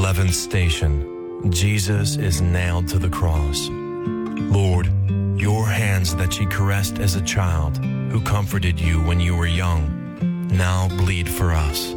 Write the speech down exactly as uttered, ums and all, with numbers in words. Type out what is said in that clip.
Eleventh station. Jesus is nailed to the cross. Lord, your hands that ye caressed as a child, who comforted you when you were young, now bleed for us.